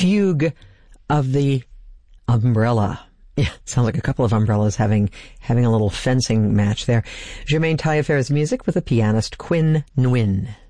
fugue of the umbrella. Yeah, sounds like a couple of umbrellas having a little fencing match there. Germaine Taillefer's music with the pianist Quinn Nguyen.